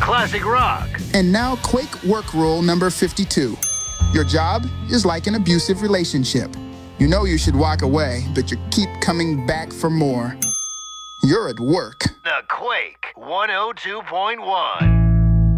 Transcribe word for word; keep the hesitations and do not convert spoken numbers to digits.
classic rock. And now Quake work rule number fifty-two. Your job is like an abusive relationship. You know you should walk away, but you keep coming back for more. You're at work. The Quake one oh two point one.